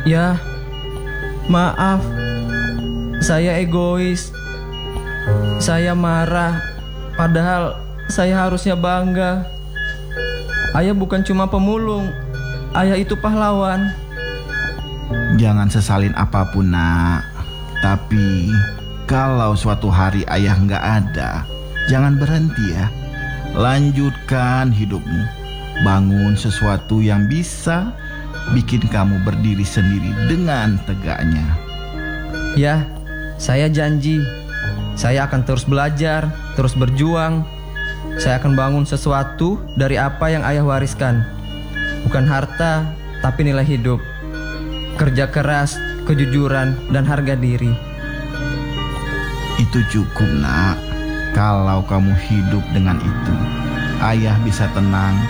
Ya, maaf. Saya egois. Saya marah. Padahal saya harusnya bangga. Ayah bukan cuma pemulung. Ayah itu pahlawan. Jangan sesalin apapun, nak. Tapi kalau suatu hari ayah nggak ada, jangan berhenti ya. Lanjutkan hidupmu. Bangun sesuatu yang bisa bikin kamu berdiri sendiri dengan tegaknya. Ya, saya janji. Saya akan terus belajar, terus berjuang. Saya akan bangun sesuatu dari apa yang ayah wariskan. Bukan harta, tapi nilai hidup. Kerja keras, kejujuran, dan harga diri. Itu cukup, nak. Kalau kamu hidup dengan itu, ayah bisa tenang